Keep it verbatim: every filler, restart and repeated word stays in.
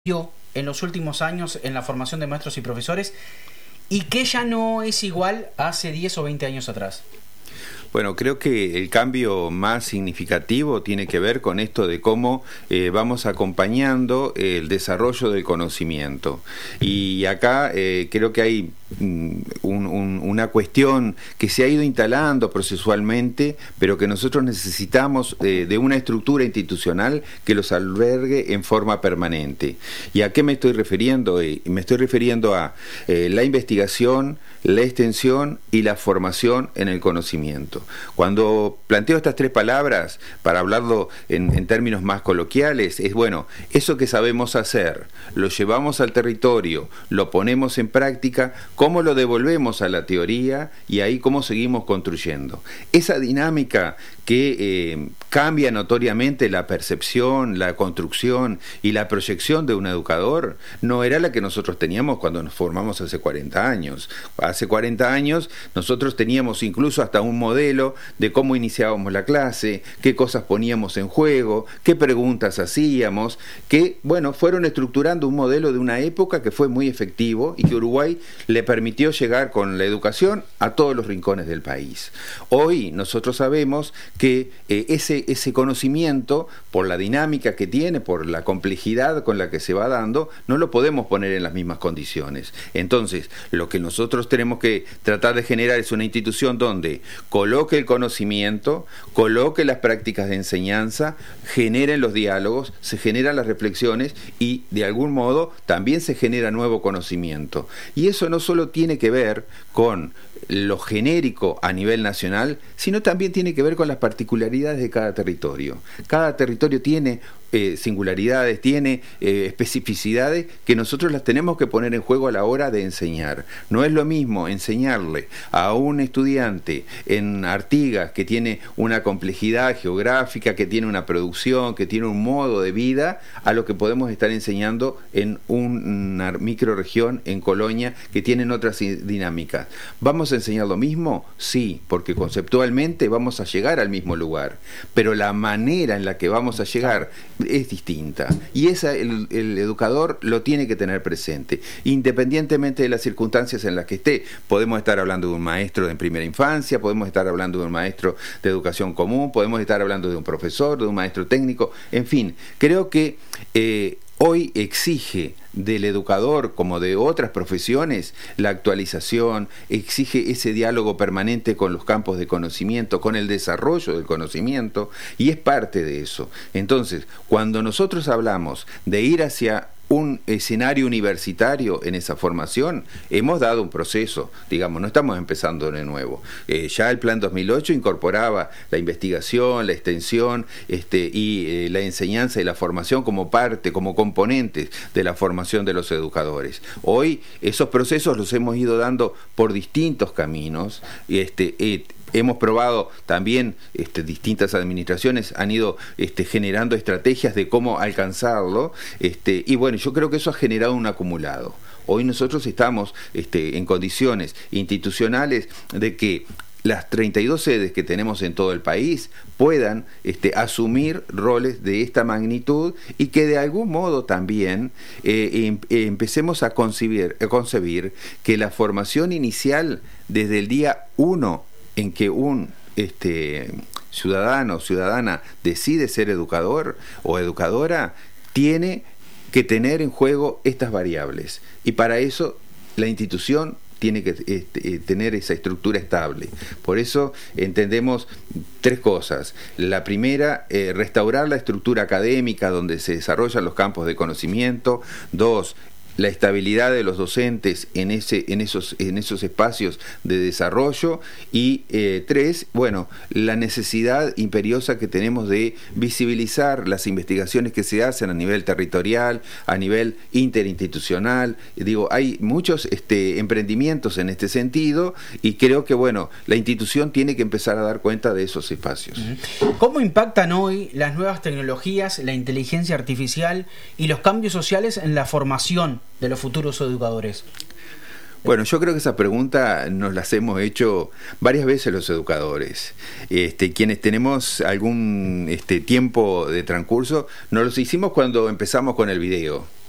en los últimos años en la formación de maestros y profesores y que ya no es igual a hace diez o veinte años atrás? Bueno, creo que el cambio más significativo tiene que ver con esto de cómo eh, vamos acompañando el desarrollo del conocimiento. Y acá eh, creo que hay un, un, una cuestión que se ha ido instalando procesualmente, pero que nosotros necesitamos eh, de una estructura institucional que los albergue en forma permanente. ¿Y a qué me estoy refiriendo? Eh, me estoy refiriendo a eh, la investigación, la extensión y la formación en el conocimiento. Cuando planteo estas tres palabras, para hablarlo en, en términos más coloquiales, es bueno, eso que sabemos hacer, lo llevamos al territorio, lo ponemos en práctica, cómo lo devolvemos a la teoría y ahí cómo seguimos construyendo. Esa dinámica que eh, cambia notoriamente la percepción, la construcción y la proyección de un educador, no era la que nosotros teníamos cuando nos formamos hace cuarenta años. Hace cuarenta años nosotros teníamos incluso hasta un modelo de cómo iniciábamos la clase, qué cosas poníamos en juego, qué preguntas hacíamos, que, bueno, fueron estructurando un modelo de una época que fue muy efectivo y que Uruguay le permitió llegar con la educación a todos los rincones del país. Hoy nosotros sabemos que eh, ese, ese conocimiento, por la dinámica que tiene, por la complejidad con la que se va dando, no lo podemos poner en las mismas condiciones. Entonces, lo que nosotros tenemos que tratar de generar es una institución donde coloque el conocimiento, coloque las prácticas de enseñanza, generen los diálogos, se generan las reflexiones y de algún modo también se genera nuevo conocimiento. Y eso no solo tiene que ver con lo genérico a nivel nacional, sino también tiene que ver con las particularidades de cada territorio. Cada territorio tiene eh, singularidades, tiene eh, especificidades que nosotros las tenemos que poner en juego a la hora de enseñar. No es lo mismo enseñarle a un estudiante en Artigas que tiene una complejidad geográfica, que tiene una producción, que tiene un modo de vida, a lo que podemos estar enseñando en una microrregión, en Colonia, que tienen otras dinámicas. ¿Vamos a enseñar lo mismo? Sí, porque conceptualmente vamos a llegar al mismo lugar, pero la manera en la que vamos a llegar es distinta y esa el, el educador lo tiene que tener presente, independientemente de las circunstancias en las que esté. Podemos estar hablando de un maestro en primera infancia, podemos estar hablando de un maestro de educación común, podemos estar hablando de un profesor, de un maestro técnico, en fin, creo que eh, hoy exige del educador, como de otras profesiones, la actualización, exige ese diálogo permanente con los campos de conocimiento, con el desarrollo del conocimiento, y es parte de eso. Entonces, cuando nosotros hablamos de ir hacia un escenario universitario en esa formación, hemos dado un proceso, digamos, no estamos empezando de nuevo. Eh, ya el Plan dos mil ocho incorporaba la investigación, la extensión este, y eh, la enseñanza y la formación como parte, como componentes de la formación de los educadores. Hoy esos procesos los hemos ido dando por distintos caminos, este, eh, hemos probado también, este, distintas administraciones han ido este, generando estrategias de cómo alcanzarlo, este, y bueno, yo creo que eso ha generado un acumulado. Hoy nosotros estamos este, en condiciones institucionales de que las treinta y dos sedes que tenemos en todo el país puedan este, asumir roles de esta magnitud y que de algún modo también eh, em, eh, empecemos a concebir, a concebir que la formación inicial desde el día uno en que un este, ciudadano o ciudadana decide ser educador o educadora, tiene que tener en juego estas variables. Y para eso la institución tiene que este, tener esa estructura estable. Por eso entendemos tres cosas. La primera, eh, restaurar la estructura académica donde se desarrollan los campos de conocimiento. Dos, la estabilidad de los docentes en ese en esos en esos espacios de desarrollo y eh, tres, bueno, la necesidad imperiosa que tenemos de visibilizar las investigaciones que se hacen a nivel territorial, a nivel interinstitucional. Digo, hay muchos este, emprendimientos en este sentido y creo que, bueno, la institución tiene que empezar a dar cuenta de esos espacios. ¿Cómo impactan hoy las nuevas tecnologías, la inteligencia artificial y los cambios sociales en la formación de los futuros educadores? Bueno, yo creo que esa pregunta nos la hemos hecho varias veces los educadores. Este, quienes tenemos algún este, tiempo de transcurso, nos los hicimos cuando empezamos con el video.